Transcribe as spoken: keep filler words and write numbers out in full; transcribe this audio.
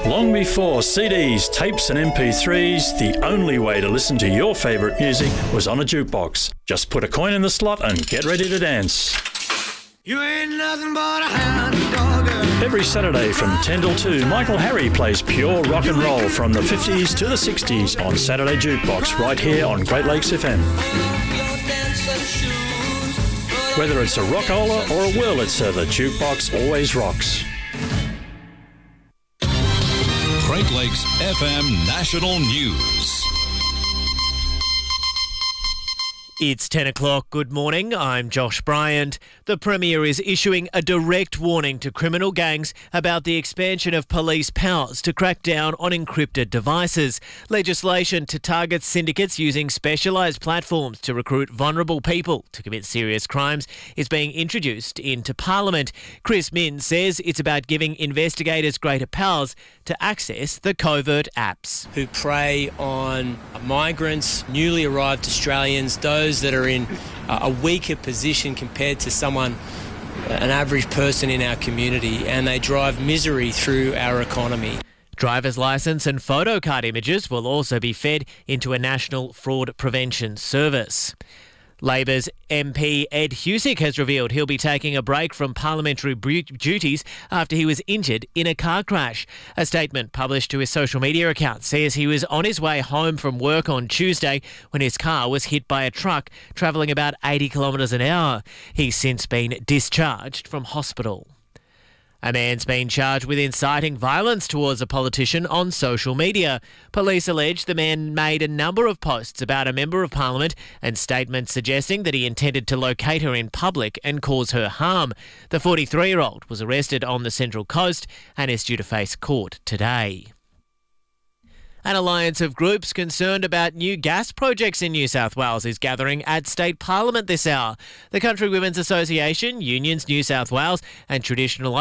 Long before C Ds, tapes and M P threes, the only way to listen to your favourite music was on a jukebox. Just put a coin in the slot and get ready to dance. You ain't nothing but a hound dog. Every Saturday from ten till two, Michael Harry plays pure rock and roll from the fifties to the sixties on Saturday Jukebox right here on Great Lakes F M. Whether it's a rockola or a Wurlitzer, the jukebox always rocks. Great Lakes F M National News. It's ten o'clock. Good morning. I'm Josh Bryant. The Premier is issuing a direct warning to criminal gangs about the expansion of police powers to crack down on encrypted devices. Legislation to target syndicates using specialised platforms to recruit vulnerable people to commit serious crimes is being introduced into Parliament. Chris Minns says it's about giving investigators greater powers to access the covert apps. Who prey on migrants, newly arrived Australians, those that are in a weaker position compared to someone, an average person in our community, and they drive misery through our economy. Driver's licence and photo card images will also be fed into a national fraud prevention service. Labor's M P Ed Husic has revealed he'll be taking a break from parliamentary duties after he was injured in a car crash. A statement published to his social media account says he was on his way home from work on Tuesday when his car was hit by a truck travelling about eighty kilometres an hour. He's since been discharged from hospital. A man's been charged with inciting violence towards a politician on social media. Police allege the man made a number of posts about a member of parliament and statements suggesting that he intended to locate her in public and cause her harm. The forty-three-year-old was arrested on the Central Coast and is due to face court today. An alliance of groups concerned about new gas projects in New South Wales is gathering at State Parliament this hour. The Country Women's Association, Unions New South Wales and Traditional